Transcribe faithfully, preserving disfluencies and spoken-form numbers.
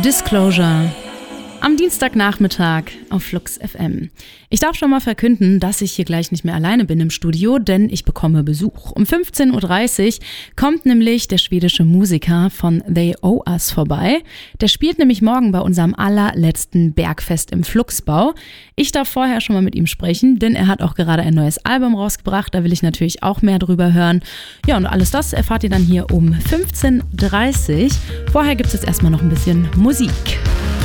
Disclosure am Dienstagnachmittag auf Flux F M. Ich darf schon mal verkünden, dass ich hier gleich nicht mehr alleine bin im Studio, denn ich bekomme Besuch. Um fünfzehn Uhr dreißig kommt nämlich der schwedische Musiker von They Owe Us vorbei. Der spielt nämlich morgen bei unserem allerletzten Bergfest im Fluxbau. Ich darf vorher schon mal mit ihm sprechen, denn er hat auch gerade ein neues Album rausgebracht. Da will ich natürlich auch mehr drüber hören. Ja, und alles das erfahrt ihr dann hier um fünfzehn Uhr dreißig. Vorher gibt es jetzt erstmal noch ein bisschen Musik.